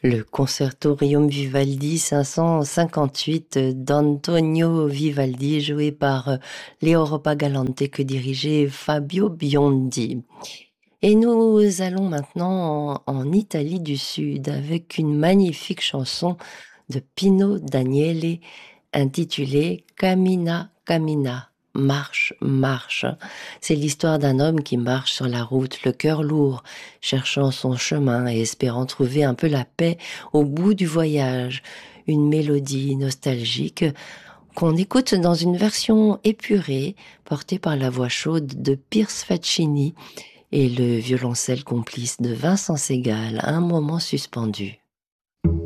Le Concertorium Vivaldi 558 d'Antonio Vivaldi, joué par l'Europa Galante que dirigeait Fabio Biondi. Et nous allons maintenant en Italie du Sud avec une magnifique chanson de Pino Daniele intitulée Cammina, Cammina. Marche, marche. C'est l'histoire d'un homme qui marche sur la route, le cœur lourd, cherchant son chemin et espérant trouver un peu la paix au bout du voyage. Une mélodie nostalgique qu'on écoute dans une version épurée, portée par la voix chaude de Pierce Faccini et le violoncelle complice de Vincent Segal, un moment suspendu.